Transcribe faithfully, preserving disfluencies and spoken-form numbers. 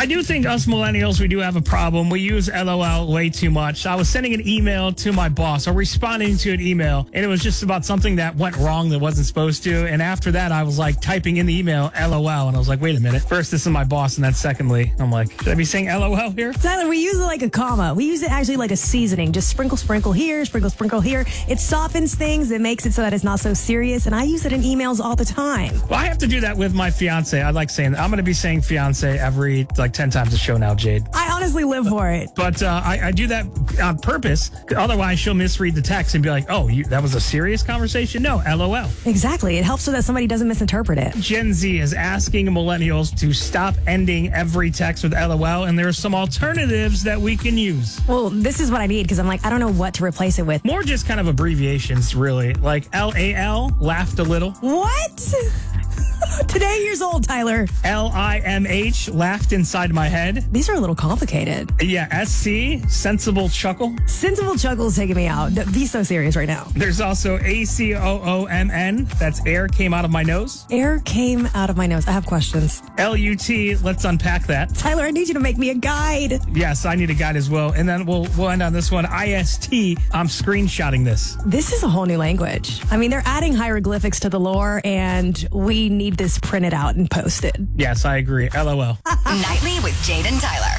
I do think us millennials, we do have a problem. We use LOL way too much. I was sending an email to my boss or responding to an email, and it was just about something that went wrong that wasn't supposed to. And after that, I was like typing in the email LOL, and I was like, wait a minute. First, this is my boss, and then secondly, I'm like, should I be saying LOL here? Tyler, we use it like a comma. We use it actually like a seasoning. Just sprinkle, sprinkle here, sprinkle, sprinkle here. It softens things. It makes it so that it's not so serious. And I use it in emails all the time. Well, I have to do that with my fiance. I like saying that. I'm going to be saying fiance every like ten times a show now, Jade. I honestly live for it. But uh, I, I do that on purpose. Otherwise, she'll misread the text and be like, oh, you, that was a serious conversation? No, LOL. Exactly. It helps so that somebody doesn't misinterpret it. Gen Z is asking millennials to stop ending every text with LOL, and there are some alternatives that we can use. Well, this is what I need because I'm like, I don't know what to replace it with. More just kind of abbreviations, really. Like L A L, laughed a little. What? Today years old, Tyler. L I M H, laughed inside my head. These are a little complicated. Yeah, S C, sensible chuckle. Sensible chuckle is taking me out. Be so serious right now. There's also A C O O M N, that's air came out of my nose. Air came out of my nose. I have questions. L U T, let's unpack that. Tyler, I need you to make me a guide. Yes, I need a guide as well. And then we'll we'll end on this one. I S T, I'm screenshotting this. This is a whole new language. I mean, they're adding hieroglyphics to the lore, and we need this printed out and posted. Yes, I agree. LOL. Nightly with Jade and Tyler.